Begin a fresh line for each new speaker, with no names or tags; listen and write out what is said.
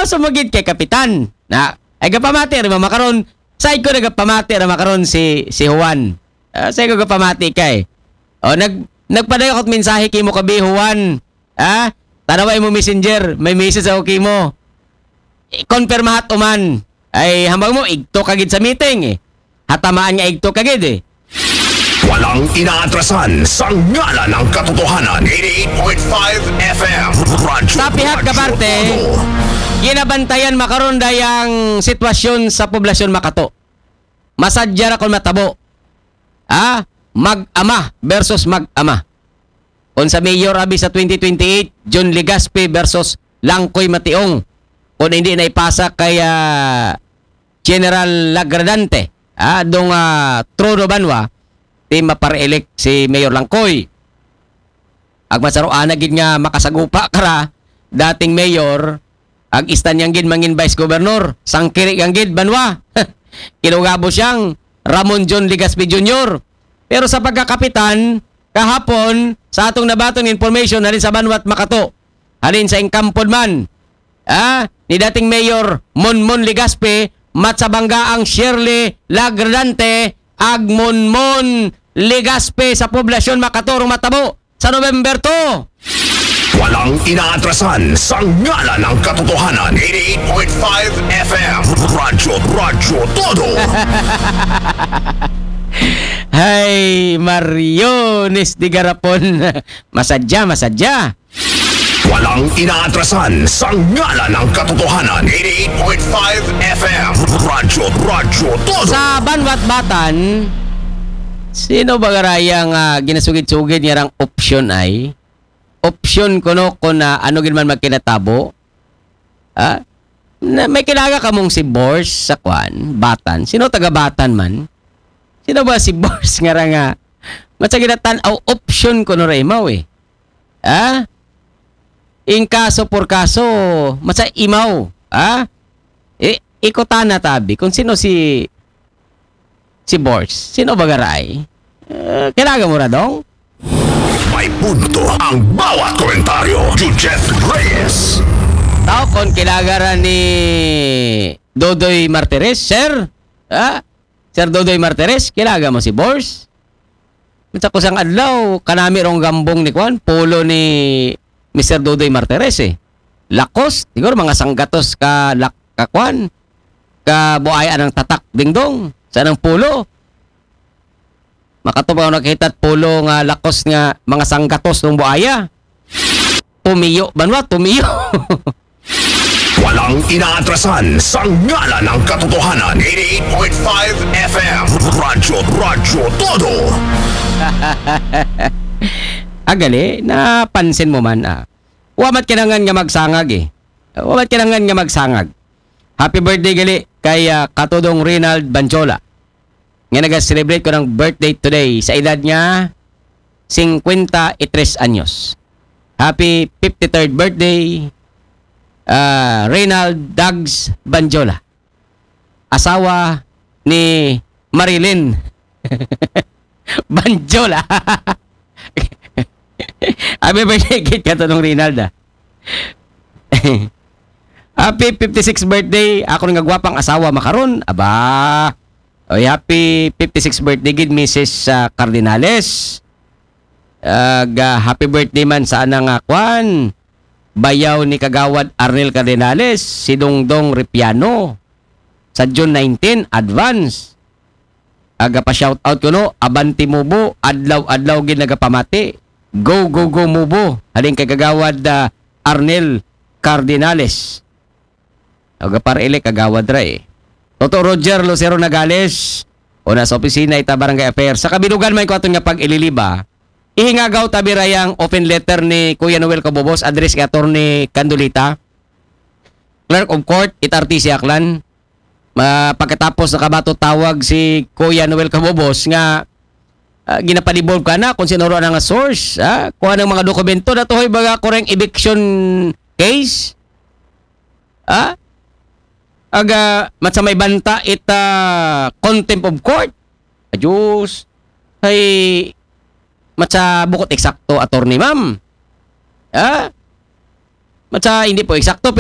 sumugid kay kapitan. Na, ay gapamati, rin makaron. Side ko nagapamati, rin makaron si Juan. Side ko gapamati kay. O, nagpadayo ko't mensahe kay mo kabi, Juan. Tanaway mo messenger, may message ako kay mo. Konfirmahat uman. Ay, hambang mo, igto kagid sa meeting eh. Hatamaan nga igto kagid eh.
Walang inaatrasan sa ngala ng katotohanan. 88.5 FM Radyo.
Sa pihak kaparte, ginabantayan makaron dayang sitwasyon sa poblasyon Makato. Masadya ra kon matabo. Mag-ama versus mag-ama. Kung sa Mayor Abi sa 2028, John Legaspi versus Langkoy Mationg. Kung hindi na ipasa kay General Lagradante, dong Trono Banwa, di mapare-elect si Mayor Langkoy. Agmasaroan na gid nga makasagupa kara dating mayor, ag istan yang gid mangin vice governor, sangkiri ang gid Banwa. Kinugabo siyang Ramon John Legaspi Jr. Pero sa pagkakapitan, kahapon, sa atong nabaton information halin sa Banwa at Makato, halin sa Ingkampod man, ni dating mayor Monmon Legaspi, matsabangga ang Shirley Lagradante, ag Monmon Legaspi sa poblasyon Makato matabo sa November 2.
Walang inaatrasan sa ngala ng katotohanan. 88.5 FM Radyo Todo.
Hay, Mariones di Garapon. Masadya.
Walang inaatrasan sa ngala ng katotohanan. 88.5 FM Radyo Todo.
Sa Banwat Batan, sino ba garayang ginasugid-sugid niyarang option ay? Option kuno ko na ano gid man magkinatabo? Na may kilaga ka mong si Bors sa kwan, Batan. Sino taga Batan man? Sino ba si Bors nga matsaginatan au option kuno ra imaw eh. In kaso por kaso, matsa imaw. Ikutan na tabi kung sino si Bors. Sino ba garay? Kailangan mo ra dong?
May punto ang bawat komentaryo. Jujet Reyes.
Tao kon kilagara ni Dodoy Martires, sir? Sir Dodoy Martires, kilaga mo si Bors? Matsa ko sang adlaw, kanami rong gambong ni Kwan, polo ni Mr. Dodoy Martires eh. Lakos, siguro mga sanggatos ka Kwan, ka buayan ng tatak dingdong, sa nang pulo. Makatubaw nakita at pulo nga lakos nga mga sanggatos ng buaya. Tumiyo, Banwa, tumiyo.
Walang inaatrasan sa ngala ng katotohanan. 88.5 FM Radyo Todo.
Agali, napansin mo man wamat kinangan nga magsangag eh. Wamat kinangan nga magsangag. Happy birthday gali kay Katudong Rinald Banchola. Nga nag-celebrate ko ng birthday today sa edad niya 53 anyos. Happy 53rd birthday Rinald Dags Banchola. Asawa ni Marilyn Banchola. Happy birthday kay Katudong Rinald Happy 56th birthday. Ako nga gwapang asawa makaron. Aba. Oy, happy 56th birthday gid Mrs. Cardinales. Happy birthday man sa anang Kwan. Bayaw ni Kagawad Arnel Cardinales, si Dongdong Ripiano. Sa June 19, advance. Pa shout out ko no, Abanti Mubo, adlaw gid nagapamati. Go Mubo. Halin kay Kagawad Arnel Cardinales. Para Kagawad ra eh. Toto Roger Lucero Nagales, o nasa opisina ita Barangay Affairs. Sa kabilugan may ko aton nga pag-ililiba, ihingagaw tabirayang open letter ni Kuya Noel Cabobos, address kay Attorney Candolita, Clerk of Court, itartisi aklan. Pagkatapos nakabato tawag si Kuya Noel Cabobos nga ginapanibol ka na kung sinuro na nga source, kuha ng mga dokumento na tuhoy baga koreng eviction case. Matsa may banta contempt of court. Diyos. Ay, matsa bukot eksakto, attorney ma'am. Matsa hindi po eksakto,